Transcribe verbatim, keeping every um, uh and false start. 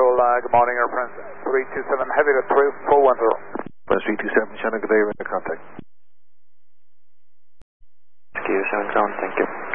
Control, uh, good morning, Air France three two seven, heavy to three four one zero. France three two seven, Shannon, good day, we're in contact. Ski seven ground, thank you.